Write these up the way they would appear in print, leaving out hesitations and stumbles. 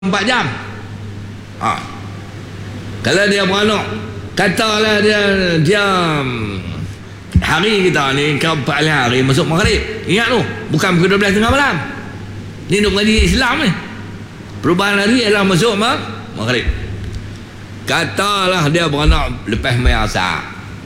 4 jam. Kalau dia beranak, katalah dia hari kita ni ke-4 hari masuk maghrib. Ingat tu, bukan pukul 12 tengah malam. Ni duk mengaji Islam ni. Perubahan hari ialah masuk maghrib. Katalah dia beranak lepas sembahyang asar.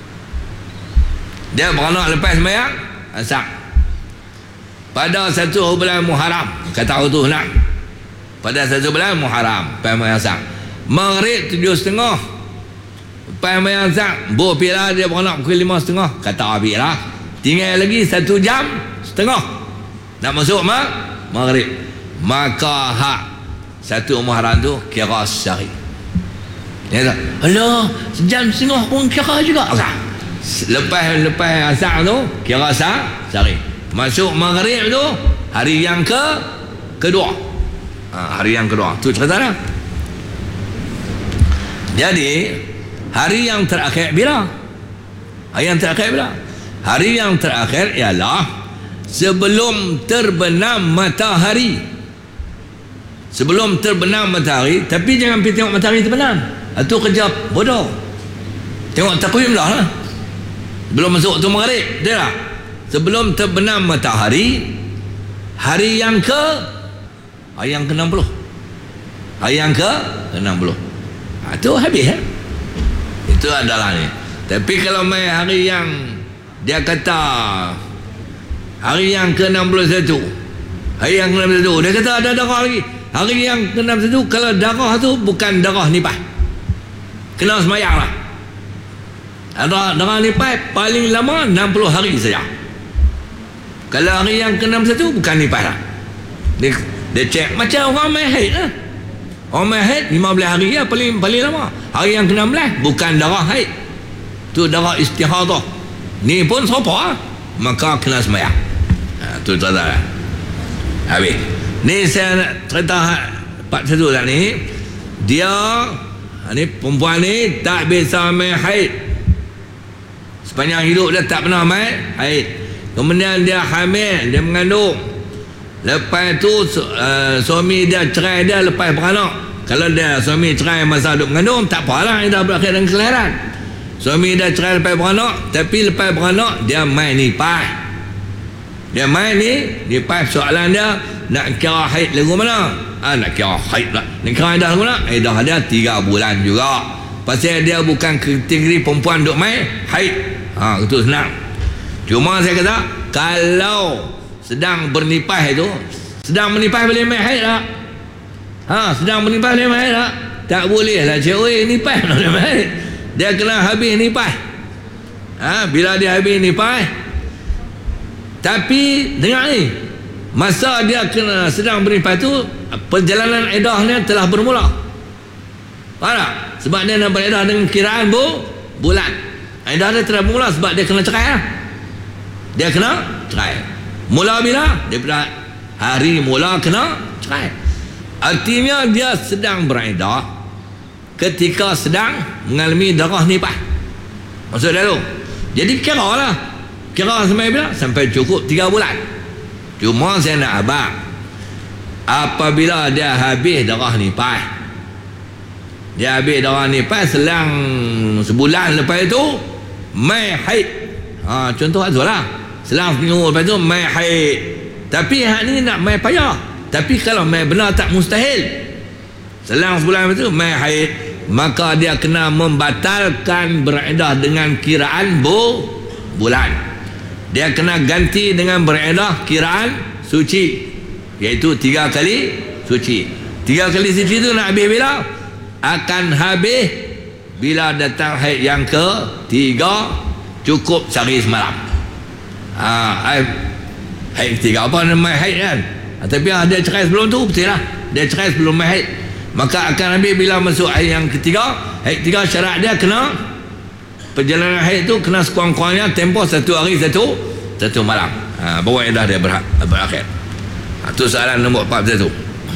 Dia beranak lepas sembahyang asar. Pada 1 bulan Muharram, kata tu nak. Pada 1 bulan Muharram, lepas sembahyang asar. Maghrib 7.30. Lepas sembahyang asar, pila dia beranak pukul 5.30. Kata pila. Tinggal lagi 1 jam setengah nak masuk maghrib. Maka hak 1 Muharram tu kira sehari. Ya tak? Alah, sejam setengah pun kira juga. Lepas asar tu kira sehari. Masuk maghrib tu hari yang kedua. Hari yang kedua tu cerita dah. Jadi hari yang terakhir bila? Hari yang terakhir bila? Hari yang terakhir ialah sebelum terbenam matahari. Sebelum terbenam matahari, tapi jangan pergi tengok matahari terbenam. Itu kerja bodoh. Tengok takwim lah. Belum masuk tu maghrib, dia lah. Sebelum terbenam matahari, hari yang ke-60. Hari yang ke-60. Itu habis Itu adalah ni. Tapi kalau main hari yang dia kata hari yang ke-61, hari yang ke-61 dia kata ada darah lagi. Hari yang ke-61 kalau darah tu bukan darah nipah, kena semayang lah. Darah nipah paling lama 60 hari saja. Kalau hari yang ke-61 bukan nipah lah. Dia cek macam orang main haid lah. Orang main haid 15 hari lah paling lama. Hari yang ke-16 bukan darah haid, tu darah istihadah. Ni pun serupa lah. Maka kena semayang. Tu cerita lah. Habis. Ni saya nak cerita part 1 lah ni. Dia ni perempuan ni tak biasa main haid. Sepanjang hidup dia tak pernah main haid. Kemudian dia hamil, dia mengandung. Lepas tu suami dia cerai dia lepas beranak. Kalau dia suami cerai masa duduk mengandung, tak apalah, dia dah berakhir dengan kelahiran. Suami dia cerai lepas beranak, tapi lepas beranak dia main nipah. Dia main nipah. Soalan dia, nak kira haid lagu mana? Nak kira haid lah. Nak kira edah lagu mana? Edah dia 3 bulan juga. Pasal dia bukan kategori perempuan duk main haid. Itu senang. Cuma saya kata, kalau sedang bernipah itu, sedang menipah boleh main haid tak? Sedang menipah boleh main haid tak? Tak boleh lah cewek nipah boleh main haid. Dia kena habis nipah. Bila dia habis nipah, tapi dengar ni, masa dia kena sedang bernipah tu, perjalanan edahnya telah bermula. Faham tak? Sebab dia nak beredah dengan kiraan bulan. Edah dia telah bermula sebab dia kena cerai lah. Dia kena cerai. Mula bila? Daripada hari mula kena cerai. Artinya dia sedang beredah ketika sedang mengalami darah nipah. Maksud dia tu. Jadi kira lah. Kira sampai bila? Sampai cukup 3 bulan. Cuma saya nak abang, apabila dia habis darah nipah, dia habis darah nipah selang sebulan lepas itu mai haid. Contoh tu lah. Selang seminggu lepas tu mai haid. Tapi hak ni nak mai payah. Tapi kalau mai benar tak mustahil. Selang sebulan lepas tu mai haid, maka dia kena membatalkan beredah dengan kiraan bulan. Dia kena ganti dengan beredah kiraan suci, iaitu 3 kali suci. 3 kali suci tu nak habis bila? Akan habis bila datang haid yang ke-3, cukup sehari semalam. Haid ketiga apa nama haid kan? Tapi dia cerai sebelum tu, betul lah. Dia cerai sebelum haid, maka akan habis bila masuk haid yang ketiga. Haid ketiga syarat dia kena, perjalanan haid tu kena sekurang-kurangnya tempoh 1 hari 1 malam. Baru edah dia berakhir. Itu soalan nombor 41.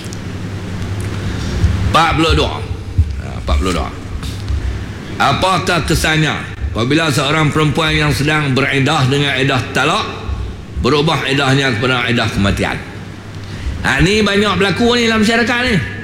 42. Apakah kesannya apabila seorang perempuan yang sedang beredah dengan edah talak berubah edahnya kepada edah kematian? Ni banyak berlaku ni dalam masyarakat ni.